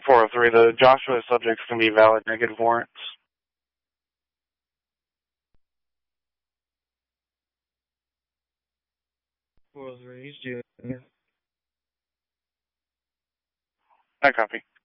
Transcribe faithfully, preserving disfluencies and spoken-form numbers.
four oh three, the Joshua subjects can be valid negative warrants. four oh three, he's Junior. I copy.